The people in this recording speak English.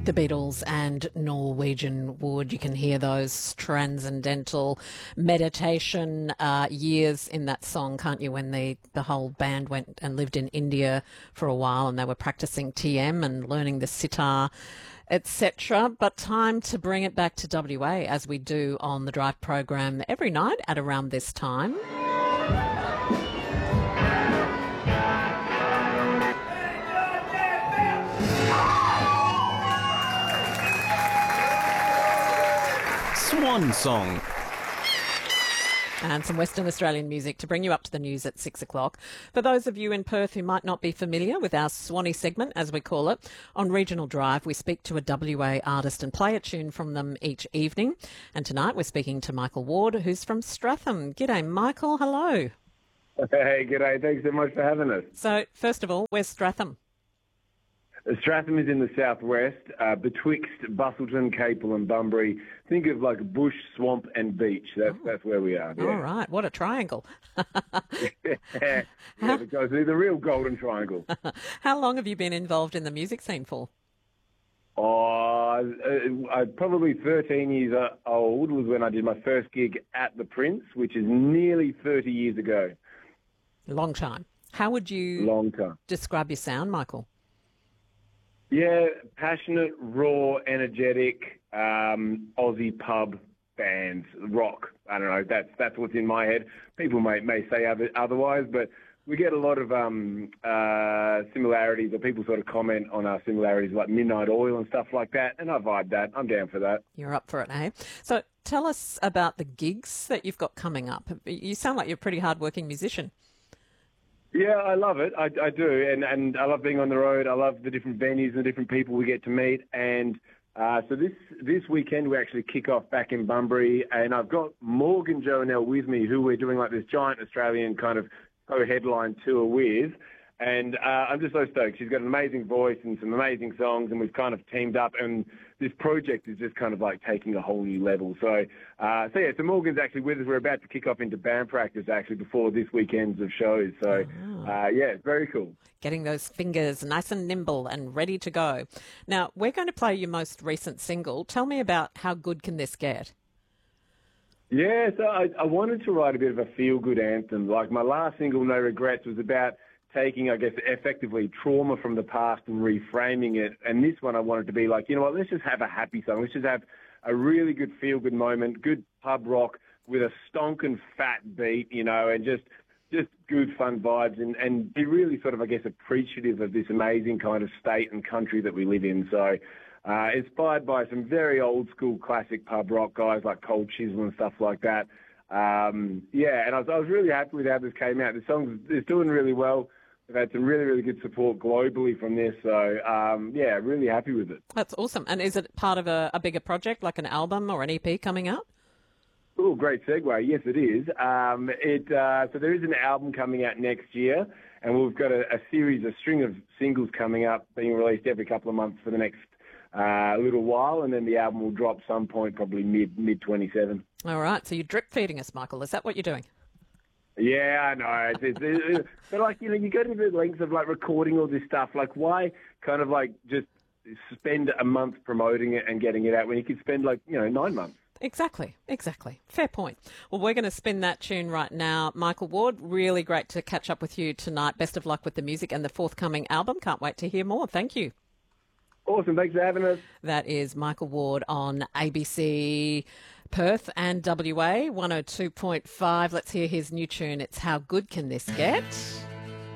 The Beatles and Norwegian Wood. You can hear those transcendental meditation years in that song, can't you, when the whole band went and lived in India for a while and they were practicing TM and learning the sitar, etc. But time to bring it back to WA, as we do on the Drive program every night at around this time. Swan Song. And some Western Australian music to bring you up to the news at 6 o'clock. For those of you in Perth who might not be familiar with our Swanee segment, as we call it, on Regional Drive, we speak to a WA artist and play a tune from them each evening. And tonight we're speaking to Michael Ward, who's from Stratham. G'day, Michael. Hello. Hey, g'day. Thanks so much for having us. So, first of all, where's Stratham? Stratham is in the southwest, betwixt Bustleton, Capel and Bunbury. Think of like bush, swamp and beach. That's where we are. Yeah. All right. What a triangle. Yeah, because they're the real golden triangle. How long have you been involved in the music scene for? Probably 13 years old was when I did my first gig at the Prince, which is nearly 30 years ago. Long time. How would you describe your sound, Michael? Yeah, passionate, raw, energetic, Aussie pub bands, rock. I don't know. That's what's in my head. People may say otherwise, but we get a lot of similarities, or people sort of comment on our similarities, like Midnight Oil and stuff like that. And I vibe that. I'm down for that. You're up for it, eh? So tell us about the gigs that you've got coming up. You sound like you're a pretty hard-working musician. Yeah, I love it. I do, and I love being on the road. I love the different venues and the different people we get to meet. And so this weekend we actually kick off back in Bunbury, and I've got Morgan Joannell with me, who we're doing like this giant Australian kind of co-headline tour with. And I'm just so stoked. She's got an amazing voice and some amazing songs, and we've kind of teamed up, and this project is just kind of like taking a whole new level. So Morgan's actually with us. We're about to kick off into band practice actually before this weekend's of shows. So, it's very cool. Getting those fingers nice and nimble and ready to go. Now, we're going to play your most recent single. Tell me about How Good Can This Get? Yeah, so I wanted to write a bit of a feel-good anthem. Like my last single, No Regrets, was about taking, I guess, effectively trauma from the past and reframing it. And this one I wanted to be like, you know what, let's just have a happy song. Let's just have a really good feel-good moment, good pub rock with a stonking fat beat, you know, and just good fun vibes and be really sort of, I guess, appreciative of this amazing kind of state and country that we live in. So inspired by some very old-school classic pub rock guys like Cold Chisel and stuff like that. And I was really happy with how this came out. The song is doing really well. We've had some really, really good support globally from this. So, really happy with it. That's awesome. And is it part of a bigger project, like an album or an EP coming out? Oh, great segue. Yes, it is. So there is an album coming out next year, and we've got a string of singles coming up, being released every couple of months for the next little while, and then the album will drop some point, probably mid 27. All right. So you're drip feeding us, Michael. Is that what you're doing? Yeah, I know. But like, you know, you go to the lengths of like recording all this stuff. Like, why kind of like just spend a month promoting it and getting it out when you could spend 9 months? Exactly. Fair point. Well, we're going to spin that tune right now. Michael Ward, really great to catch up with you tonight. Best of luck with the music and the forthcoming album. Can't wait to hear more. Thank you. Awesome. Thanks for having us. That is Michael Ward on ABC Perth and WA 102.5. Let's hear his new tune. It's How Good Can This Get?